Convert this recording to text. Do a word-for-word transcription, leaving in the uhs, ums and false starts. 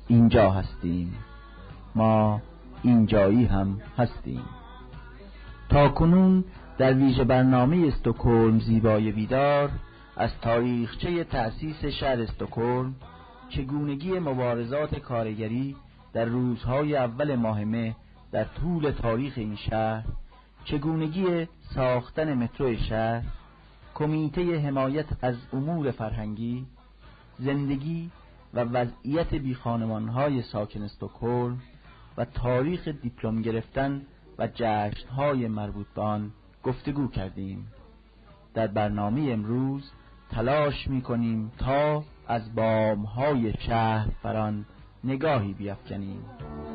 اینجا هستیم، ما اینجایی هم هستیم. تا کنون در ویژه برنامه استکهلم زیبای بیدار از تاریخچه تأسیس شهر استکهلم، چگونگی مبارزات کارگری در روزهای اول ماه مه در طول تاریخ این شهر، چگونگی ساختن مترو شهر، کمیته حمایت از امور فرهنگی، زندگی و وضعیت بیخانمانهای ساکن استکهلم و تاریخ دیپلم گرفتن و جشنهای مربوط به آن گفتگو کردیم. در برنامه امروز تلاش می‌کنیم تا از بام‌های شهر بر آن نگاهی بیفکنیم.